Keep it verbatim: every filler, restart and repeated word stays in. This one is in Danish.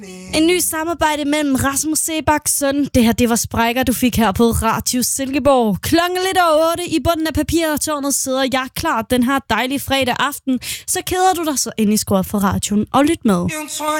En ny samarbejde mellem Rasmus Seebachs søn. Det her, det var Sprækker, du fik her på Radio Silkeborg. Klokken lidt over otte. I bunden af papirtårnet sidder jeg klar den her dejlige fredag aften. Så keder du dig så ind i skruet for radioen og lyt med.